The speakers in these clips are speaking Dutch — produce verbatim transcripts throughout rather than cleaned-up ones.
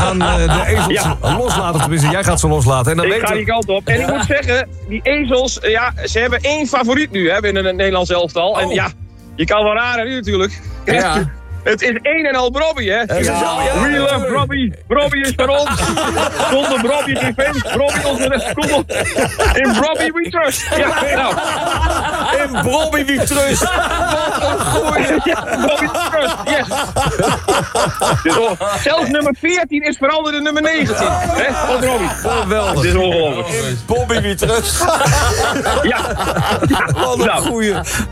gaan uh, de ezels ja. loslaten. Tenminste, jij gaat ze loslaten. En dan ik weten... ga die kant op. En ik moet zeggen, die ezels, ja, ze hebben één favoriet nu hè, binnen het Nederlands elftal. Oh. En ja, je kan wel raar nu natuurlijk. Ja. Het is één en al Brobby, hè? Ja. Ja. We love Brobby. Brobby is voor ons. Zonder Brobby geen fans. Brobby onze rest. Kom op. In Brobby we trust. Ja, nou. In Brobby we trust. Wat een goeie. Ja, Brobby we trust. Yes. Dus, oh, zelfs nummer veertien is veranderd in nummer negentien. Hè? Van Brobby. Geweldig. Het is ongelooflijk. In Brobby we trust. Ja. Ja. Wat een goeie.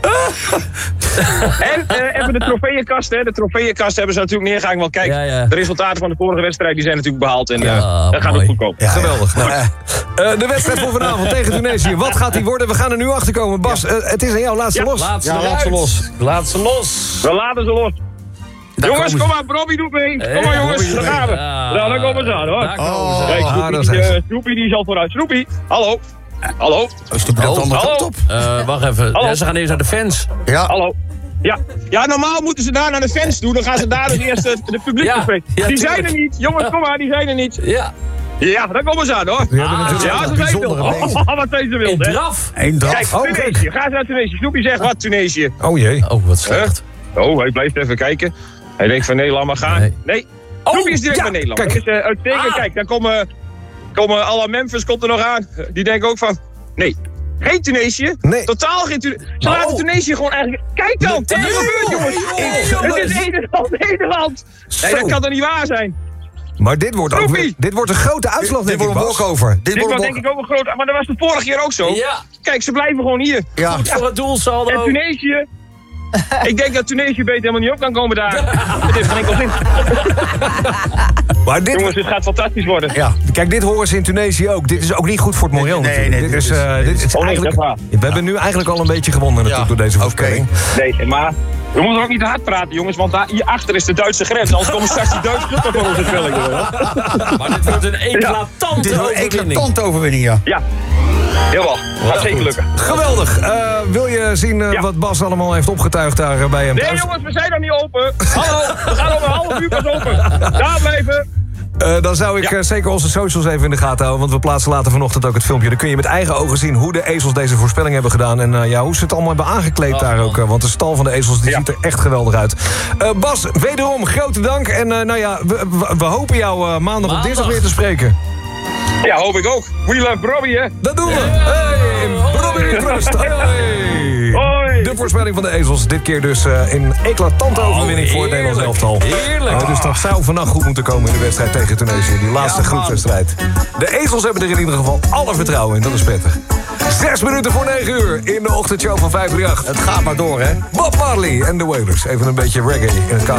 En uh, even de trofeeënkast, hè. De trofeeënkast hebben ze natuurlijk neergehangen. Want kijk, ja, ja. de resultaten van de vorige wedstrijd die zijn natuurlijk behaald. En uh, ja, dat gaat ook goed komen. Ja, geweldig. Nou, uh, de wedstrijd voor vanavond tegen Tunesië. Wat gaat die worden? We gaan er nu achter komen. Bas, uh, het is aan jou. Laat ze ja, los. Laat ze, ja, laat ze los. Laat ze los. We laten ze los. Daar jongens, kom maar. Brobby doet mee. Kom maar jongens, daar gaan we. Ja, nou, daar komen ze aan hoor. Oh, kijk, Snoepie, ah, uh, Snoepie die is al vooruit. Snoepie, hallo. Hallo. Oh, Snoepie dat andere kant op. Uh, wacht even. Ja, ze gaan eerst naar de fans. Ja. Hallo. Ja. ja, normaal moeten ze daar naar de fans toe. Dan gaan ze daar dus eerst de, de publiek ja, bespreken. Ja, die zijn er niet. Jongens, kom maar, die zijn er niet. Ja. Ja, daar komen ze aan hoor. We hebben natuurlijk ja, ze zijn wild. Oh, wat zijn ze wild, hè? draf. Eén draf. Kijk, Tunesië. Ga ze naar Tunesië. Snoepie zegt wat, Tunesië. Oh jee. Oh, wat slecht. Huh? Oh, hij blijft even kijken. Hij denkt van Nederland maar gaan. Nee. nee. Oh, Snoepie is direct ja, naar Nederland. Kijk. Dat is uh, uitstekend. Ah. Kijk, dan komen, komen alle Memphis komt er nog aan. Die denken ook van, nee. Geen Tunesië. Nee. Totaal geen Tunesië. Ze laten oh. Tunesië gewoon eigenlijk... Kijk dan! Wat er gebeurt, jongens! Het is Nederland, Nederland! Nee, dat kan toch niet waar zijn? Maar dit wordt ook weer, dit wordt een grote uitslag, dit, denk dit ik, wordt een walkover. Dit, dit wordt denk ik ook een grote... Maar dat was de vorige keer ook zo. Ja. Kijk, ze blijven gewoon hier. Ja. Goed voor het doel, Saldo. En Tunesië... Ik denk dat Tunesië beter helemaal niet op kan komen daar. Het heeft geen enkel zin. Maar dit... Jongens, dit gaat fantastisch worden. Ja. Kijk, dit horen ze in Tunesië ook. Dit is ook niet goed voor het moreel nee, natuurlijk. Nee, dit, dit is, is, uh, dit is oh, nee, eigenlijk... dat We hebben nu eigenlijk al een beetje gewonnen natuurlijk ja. door deze voorspelling. Okay. Nee, maar we moeten ook niet te hard praten, jongens. Want daar, hierachter is de Duitse grens. Anders komen straks die Duitsers ook voor onze spelling. Maar dit wordt een eclatante ja. overwinning. Dit wordt een eclatante overwinning, ja. Ja. Jawel, gaat zeker lukken. Geweldig. Uh, wil je zien uh, ja. wat Bas allemaal heeft opgetuigd daar uh, bij hem thuis? Nee jongens, we zijn nog niet open. Hallo, we gaan over een half uur pas open. Daar blijven. Uh, dan zou ik ja. uh, zeker onze socials even in de gaten houden. Want we plaatsen later vanochtend ook het filmpje. Dan kun je met eigen ogen zien hoe de ezels deze voorspelling hebben gedaan. En uh, ja, hoe ze het allemaal hebben aangekleed oh, daar ook. Uh, want de stal van de ezels die ja. ziet er echt geweldig uit. Uh, Bas, wederom grote dank. En uh, nou ja, we, we, we hopen jou uh, maandag, maandag op dinsdag weer te spreken. Ja, hoop ik ook. We love Brobby, hè? Dat doen we. Hey, Brobby Trust. Hey. Hoi. De voorspelling van de ezels. Dit keer dus uh, in eclatante oh, overwinning voor het Nederlands elftal. Heerlijk. Uh, dus dat zou vannacht goed moeten komen in de wedstrijd tegen Tunesië. Die laatste ja, groepswedstrijd. De ezels hebben er in ieder geval alle vertrouwen in. Dat is prettig. Zes minuten voor negen uur in de ochtendshow van vijf drie acht. Het gaat maar door, hè? Bob Marley en de Wailers. Even een beetje reggae in het